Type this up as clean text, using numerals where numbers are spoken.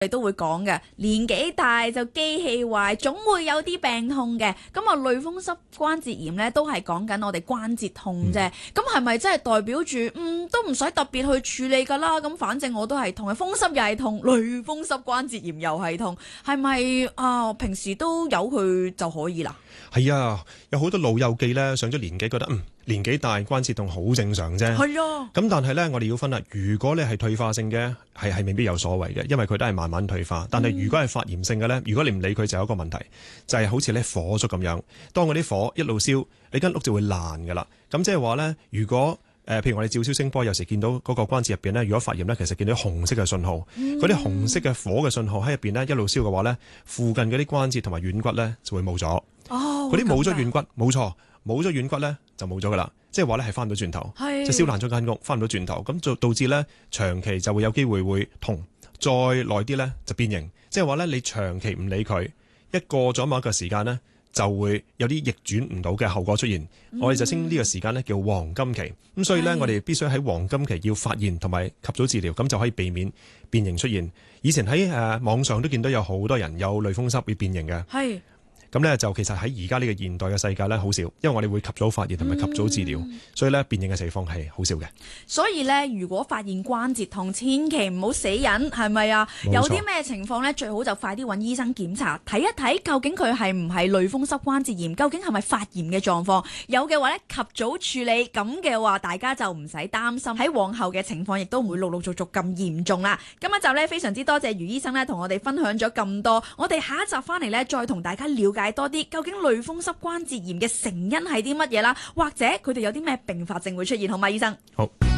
你都會講嘅，年紀大就機器壞，總會有啲病痛嘅。咁啊，類風濕關節炎咧都係講緊我哋關節痛啫。咁係咪真係代表住都唔使特別去處理㗎啦？咁反正我都係痛，風濕又係痛，類風濕關節炎又係痛，係咪平時都有佢就可以啦？ 係啊，有好多老友記咧上咗年紀覺得年紀大關節痛好正常啫。 係啊。 咁但係咧，我哋要分啦。如果你係退化性嘅，係未必有所謂嘅，因為佢都係慢慢退化。但係如果係發炎性嘅咧，如果你唔理佢，就有一個問題，就係好似咧火燭咁樣。當嗰啲火一路燒，你間屋就會爛噶啦。咁即係話咧，如果譬如我哋照超聲波，有時見到嗰個關節入邊咧，如果發炎咧，其實見到紅色嘅信號，嗰啲紅色嘅火嘅信號喺入邊咧一路燒嘅話咧，附近嗰啲關節同埋軟骨咧就會冇咗。嗰啲冇咗軟骨，冇錯，冇咗軟骨咧就冇咗噶啦。即係話咧係翻唔到轉頭，即係燒爛咗間屋，翻唔到轉頭，咁就導致咧長期就會有機會會痛，再耐啲咧就變形。即係話咧你長期唔理佢，一過咗某一個時間咧，就會有啲逆轉唔到嘅後果出現。我哋就稱呢個時間咧叫黃金期。咁所以咧我哋必須喺黃金期要發現同埋及早治療，咁就可以避免變形出現。以前喺網上都見到有好多人有類風濕會變形嘅。係。咁咧就其實喺而家呢個現代嘅世界咧好少，因為我哋會及早發現同埋及早治療，所以咧變形嘅情況係好少嘅。 所以咧，如果發現關節痛，千祈唔好死忍，係咪啊？有啲咩情況咧，最好就快啲揾醫生檢查，睇一睇究竟佢係唔係類風濕關節炎，究竟係咪發炎嘅狀況？有嘅話咧，及早處理，咁嘅話大家就唔使擔心，喺往後嘅情況亦都唔會陸陸續續咁嚴重啦。今一集咧非常之多謝余醫生咧，同我哋分享咗咁多，我哋下一集翻嚟咧再同大家了解多啲，究竟類風濕關節炎嘅成因係啲乜嘢啦，或者佢哋有啲咩併發症會出現，好嗎，醫生？ 好。